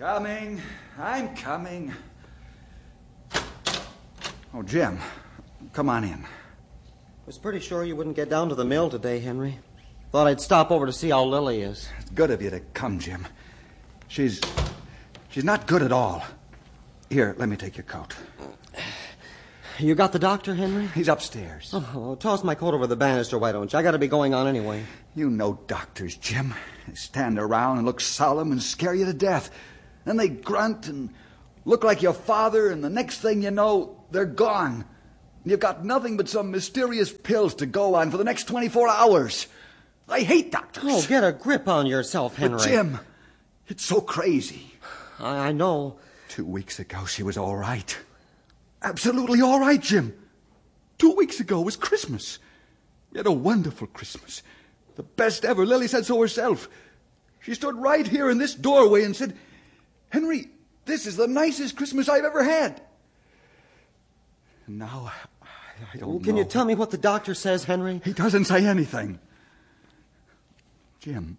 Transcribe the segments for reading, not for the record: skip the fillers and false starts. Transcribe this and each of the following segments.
Coming. I'm coming. Oh, Jim, come on in. I was pretty sure you wouldn't get down to the mill today, Henry. Thought I'd stop over to see how Lily is. It's good of you to come, Jim. She's not good at all. Here, let me take your coat. You got the doctor, Henry? He's upstairs. Oh, toss my coat over the banister, why don't you? I got to be going on anyway. You know doctors, Jim. They stand around and look solemn and scare you to death. Then they grunt and look like your father, and the next thing you know, they're gone. You've got nothing but some mysterious pills to go on for the next 24 hours. I hate doctors. Oh, get a grip on yourself, Henry. But Jim, it's so crazy. I know. 2 weeks ago, she was all right. Absolutely all right, Jim. 2 weeks ago was Christmas. We had a wonderful Christmas. The best ever. Lily said so herself. She stood right here in this doorway and said, "Henry, this is the nicest Christmas I've ever had." And now, I don't know. Can you tell me what the doctor says, Henry? He doesn't say anything. Jim,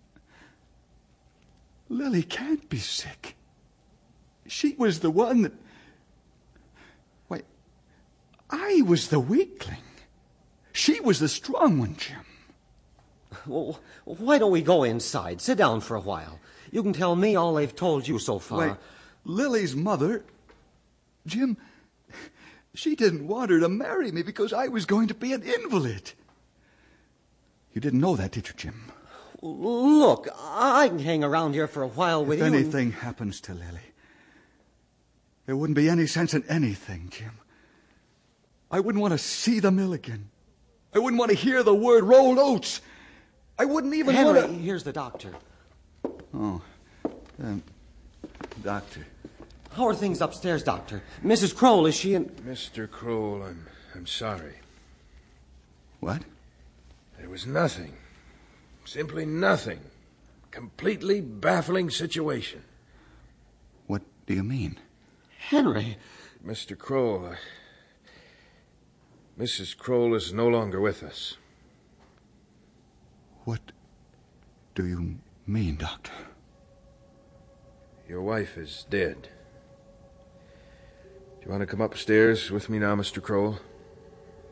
Lily can't be sick. She was the one that... Why, I was the weakling. She was the strong one, Jim. Well, why don't we go inside? Sit down for a while. You can tell me all they've told you so far. Why, Lily's mother... Jim, she didn't want her to marry me because I was going to be an invalid. You didn't know that, did you, Jim? Look, I can hang around here for a while with you. If anything happens to Lily, there wouldn't be any sense in anything, Jim. I wouldn't want to see the mill again. I wouldn't want to hear the word rolled oats. I wouldn't even Henry, want to... Here's the doctor. Oh, doctor. How are things upstairs, Doctor? Mrs. Kroll, is she in... Mr. Kroll, I'm sorry. What? There was nothing. Simply nothing. Completely baffling situation. What do you mean? Henry. Mr. Kroll, Mrs. Kroll is no longer with us. What do you mean, Doctor? Your wife is dead. Do you want to come upstairs with me now, Mr. Kroll?